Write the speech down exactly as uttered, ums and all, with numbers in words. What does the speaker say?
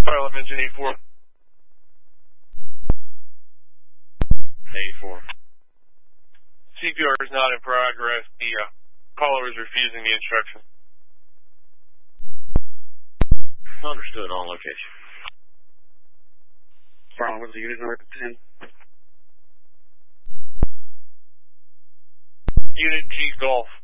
Pilot engine eight four. eight four. C P R is not in progress. The uh, caller is refusing the instruction. Understood, on location. Brown, what's the unit number ten? Unit G Golf.